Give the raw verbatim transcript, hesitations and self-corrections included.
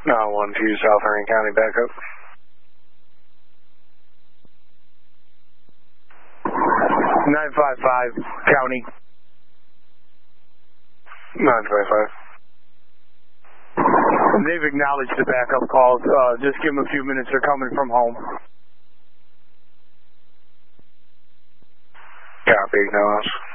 No, one two South Lorraine County backup. nine five five County. nine five five. They've acknowledged the backup calls. Uh, just give them a few minutes. They're coming from home. Copy, acknowledged.